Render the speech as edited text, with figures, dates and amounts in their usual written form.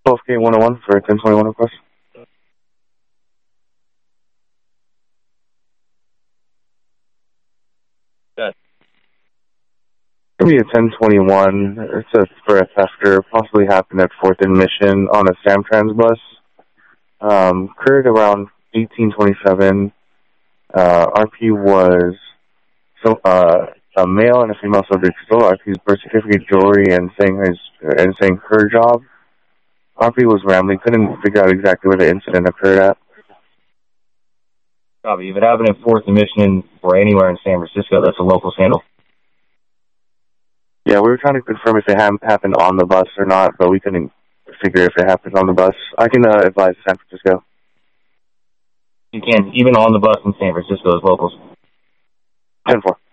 12K101 for a 1021 request. Good. It's going to be a 1021. It's for a thefter. Possibly happened at 4th and Mission on a Samtrans bus. Occurred around 1827. RP was a male and a female subject. Stole RP's birth certificate, jewelry, and saying her job. RP was rambling. Couldn't figure out exactly where the incident occurred at. Copy. If it happened at 4th and Mission or anywhere in San Francisco, that's a local handle. Yeah, we were trying to confirm if it happened on the bus or not, but we couldn't figure if it happened on the bus. I can advise San Francisco. You can, even on the bus in San Francisco as locals. 10-4.